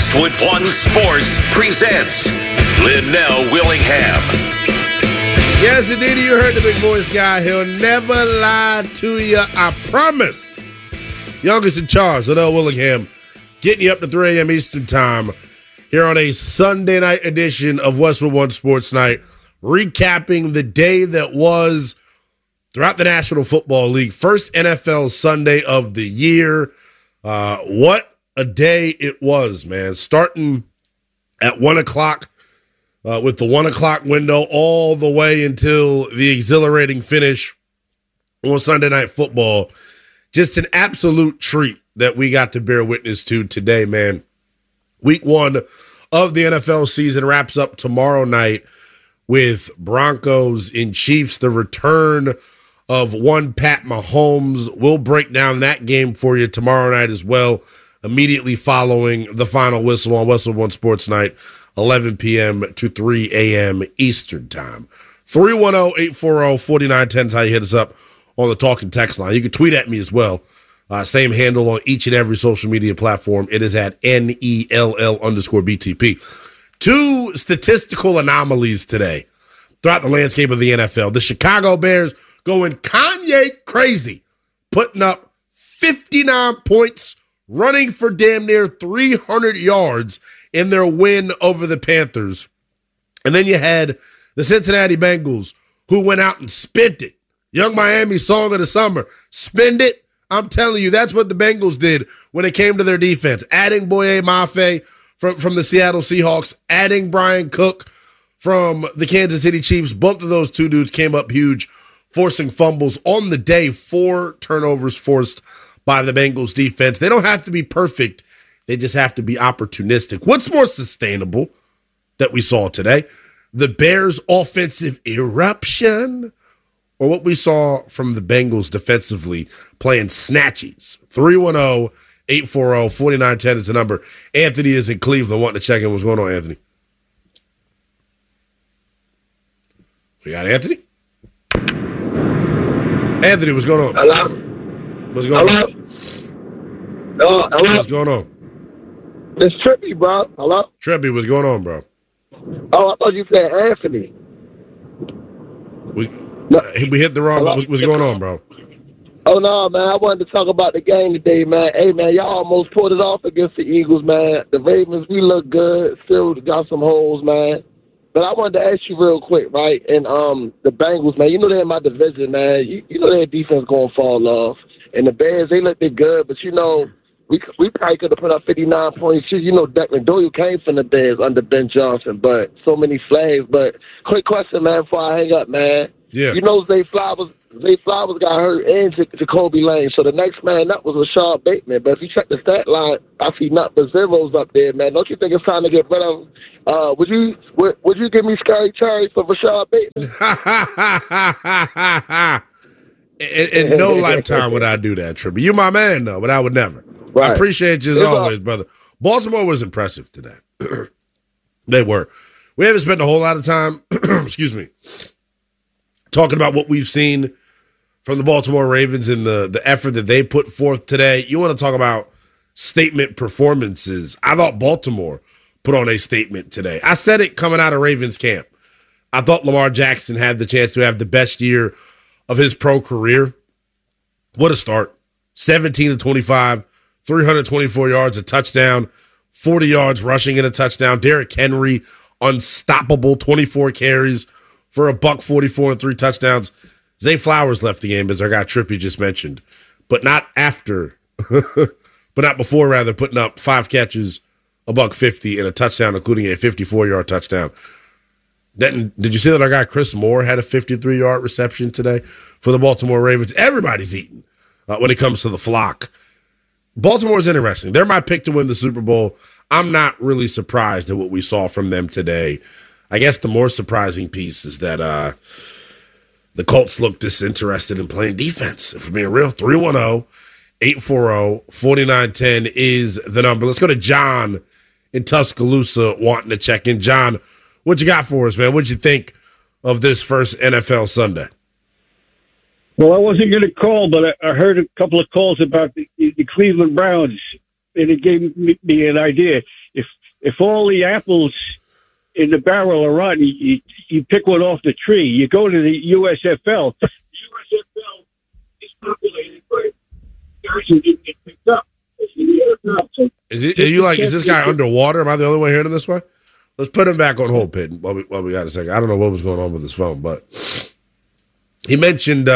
Westwood One Sports presents Linnell Willingham. Yes, indeed, you heard the big voice guy. He'll never lie to you, I promise. Youngest in charge, Linnell Willingham, getting you up to 3 a.m. Eastern Time here on a Sunday night edition of Westwood One Sports Night, recapping the day that was throughout the National Football League. First NFL Sunday of the year. What a day it was, man. Starting at 1 o'clock with the 1 o'clock window all the way until the exhilarating finish on Sunday Night Football. Just an absolute treat that we got to bear witness to today, man. Week 1 of the NFL season wraps up tomorrow night with Broncos and Chiefs, the return of one Pat Mahomes. We'll break down that game for you tomorrow night as well, immediately following the final whistle on Westwood One Sports Night, 11 p.m. to 3 a.m. Eastern Time. 310-840-4910 is how you hit us up on the talk and text line. You can tweet at me as well. Same handle on each and every social media platform. It is at NELL_BTP. Two statistical anomalies today throughout the landscape of the NFL. The Chicago Bears going Kanye crazy, putting up 59 points, running for damn near 300 yards in their win over the Panthers. And then you had the Cincinnati Bengals, who went out and spent it. Young Miami song of the summer, spend it. I'm telling you, that's what the Bengals did when it came to their defense. Adding Boye Mafe from the Seattle Seahawks, adding Brian Cook from the Kansas City Chiefs. Both of those two dudes came up huge, forcing fumbles on the day. 4 turnovers forced by the Bengals defense. They don't have to be perfect. They just have to be opportunistic. What's more sustainable that we saw today? The Bears' offensive eruption, or what we saw from the Bengals defensively playing snatchies? 310-840-4910 is the number. Anthony is in Cleveland wanting to check in. What's going on, Anthony? We got Anthony? Anthony, what's going on? Hello? What's going on? Hello? What's going on? It's Trippy, bro. Hello? Trippy, what's going on, bro? Oh, I thought you said Anthony. We hit the wrong. What's going on, bro? Oh, no, man. I wanted to talk about the game today, man. Hey, man, y'all almost pulled it off against the Eagles, man. The Ravens, we look good. Still got some holes, man. But I wanted to ask you real quick, right? And the Bengals, man, you know they're in my division, man. You know their defense going to fall off. And the Bears, they looked good, but, you know, we probably could have put up 59 points. You know, Declan Doyle came from the Bears under Ben Johnson, but so many flags. But quick question, man, before I hang up, man. Yeah. You know Zay Flowers got hurt and Jacoby Lane. So the next man up was Rashad Bateman. But if you check the stat line, I see not the zeros up there, man. Don't you think it's time to get rid of him? Would you give me Scary Terry for Rashad Bateman? In no lifetime would I do that, Trippy. You my man, though, but I would never. Right. I appreciate you as always, brother. Baltimore was impressive today. They were. We haven't spent a whole lot of time, excuse me, talking about what we've seen from the Baltimore Ravens and the effort that they put forth today. You want to talk about statement performances. I thought Baltimore put on a statement today. I said it coming out of Ravens camp. I thought Lamar Jackson had the chance to have the best year of his pro career. What a start. 17-25, 324 yards, a touchdown, 40 yards rushing and a touchdown. Derrick Henry, unstoppable, 24 carries for $144 and 3 touchdowns. Zay Flowers left the game, as our guy Trippy just mentioned, but not after, but not before, rather, putting up 5 catches, $150 and a touchdown, including a 54-yard touchdown. Did you see that our guy Chris Moore had a 53-yard reception today for the Baltimore Ravens? Everybody's eating when it comes to the flock. Baltimore's interesting. They're my pick to win the Super Bowl. I'm not really surprised at what we saw from them today. I guess the more surprising piece is that the Colts look disinterested in playing defense. If we're being real, 310-840-4910 is the number. Let's go to John in Tuscaloosa wanting to check in. John, what you got for us, man? What'd you think of this first NFL Sunday? Well, I wasn't going to call, but I heard a couple of calls about the Cleveland Browns and it gave me an idea. If all the apples in the barrel are rotten, you pick one off the tree. You go to the USFL. The USFL is populated by guys who didn't get picked up. Is this guy underwater? Am I the only one hearing this one? Let's put him back on hold, Pit, while we got a second. I don't know what was going on with his phone, but he mentioned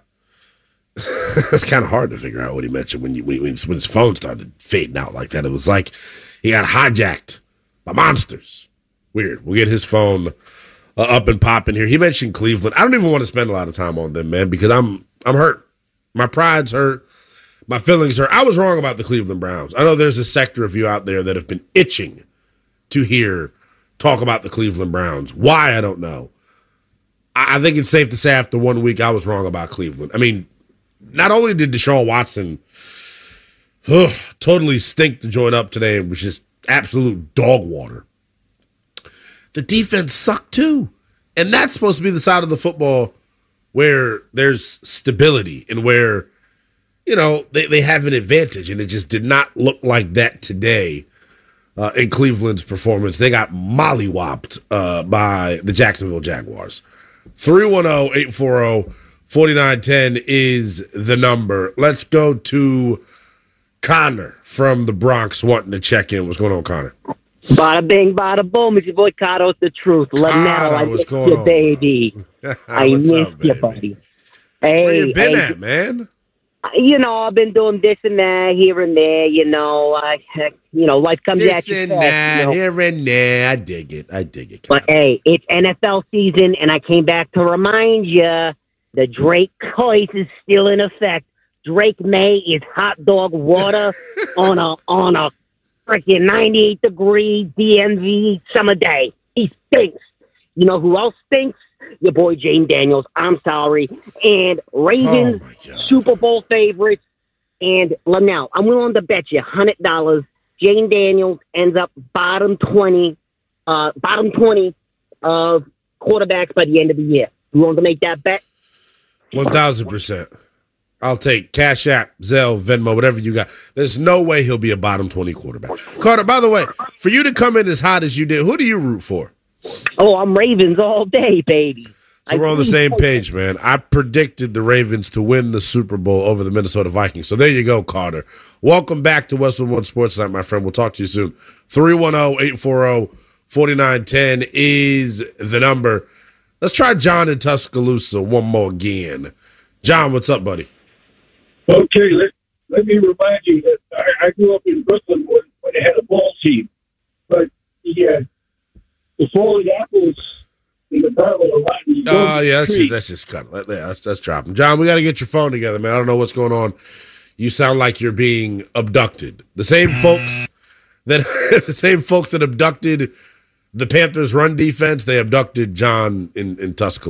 it's kind of hard to figure out what he mentioned when his phone started fading out like that. It was like he got hijacked by monsters. Weird. We'll get his phone up and popping here. He mentioned Cleveland. I don't even want to spend a lot of time on them, man, because I'm hurt. My pride's hurt. My feelings hurt. I was wrong about the Cleveland Browns. I know there's a sector of you out there that have been itching to hear talk about the Cleveland Browns. Why, I don't know. I think it's safe to say after 1 week I was wrong about Cleveland. I mean, not only did Deshaun Watson totally stink to join up today and was just absolute dog water, the defense sucked too. And that's supposed to be the side of the football where there's stability and where, you know, they have an advantage. And it just did not look like that today in Cleveland's performance. They got mollywopped by the Jacksonville Jaguars. 310-840-4910 is the number. Let's go to Connor from the Bronx wanting to check in. What's going on, Connor? Bada bing, bada boom. It's your boy Cardos the Truth. Linnell, I miss you, baby. I miss you, buddy. Hey, where you been at, man? You know, I've been doing this and that here and there. You know, life comes at you. This and that, here and there. I dig it. But hey, it's NFL season, and I came back to remind you the Drake curse is still in effect. Drake May is hot dog water on a freaking 98-degree DMV summer day. He stinks. You know who else stinks? Your boy Jane Daniels. I'm sorry. And Ravens, Super Bowl favorites. And Linnell, I'm willing to bet you $100 Jane Daniels ends up bottom 20 of quarterbacks by the end of the year. You willing to make that bet? 1,000%. I'll take Cash App, Zelle, Venmo, whatever you got. There's no way he'll be a bottom 20 quarterback. Carter, by the way, for you to come in as hot as you did, who do you root for? Oh, I'm Ravens all day, baby. So we're on the same page, man. I predicted the Ravens to win the Super Bowl over the Minnesota Vikings. So there you go, Carter. Welcome back to Westwood One Sports Night, my friend. We'll talk to you soon. 310-840-4910 is the number. Let's try John in Tuscaloosa one more again. John, what's up, buddy? Okay, let me remind you that I grew up in Brooklyn when they had a ball team. But the falling apples in the barrel are rotten. Oh, yeah, that's just cut. Let's drop them. John, we got to get your phone together, man. I don't know what's going on. You sound like you're being abducted. The same folks that abducted the Panthers' run defense, they abducted John in Tuscaloosa.